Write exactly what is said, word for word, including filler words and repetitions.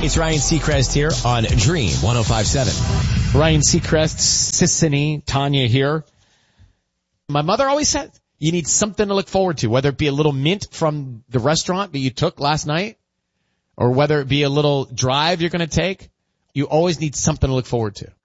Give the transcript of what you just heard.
It's Ryan Seacrest here on Dream one oh five point seven. Ryan Seacrest, Sissany, Tanya here. My mother always said you need something to look forward to, whether it be a little mint from the restaurant that you took last night or whether it be a little drive you're going to take. You always need something to look forward to.